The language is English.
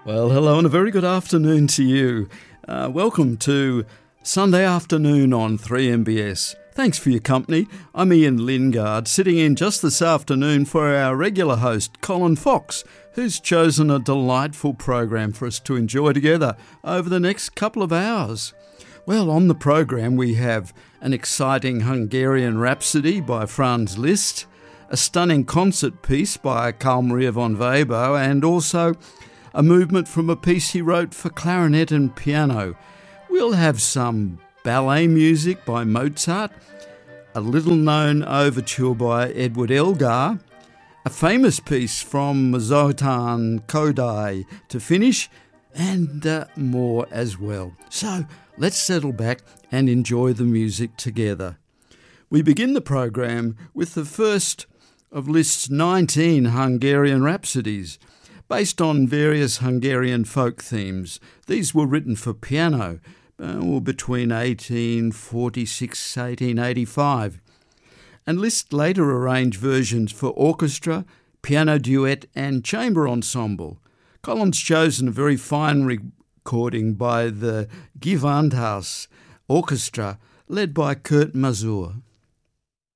Well, hello and a very good afternoon to you. Welcome to Sunday afternoon on 3MBS. Thanks for your company. I'm Ian Lingard, sitting in just this afternoon for our regular host, Colin Fox, who's chosen a delightful program for us to enjoy together over the next couple of hours. Well, on the program we have an exciting Hungarian Rhapsody by Franz Liszt, a stunning concert piece by Carl Maria von Weber, and also a movement from a piece he wrote for clarinet and piano. We'll have some ballet music by Mozart, a little-known overture by Edward Elgar, a famous piece from Zoltán Kodály to finish, and more as well. So let's settle back and enjoy the music together. We begin the program with the first of Liszt's 19 Hungarian Rhapsodies, based on various Hungarian folk themes. These were written for piano between 1846 and 1885. And Liszt later arranged versions for orchestra, piano duet and chamber ensemble. Colin's chosen a very fine recording by the Gewandhaus Orchestra, led by Kurt Masur.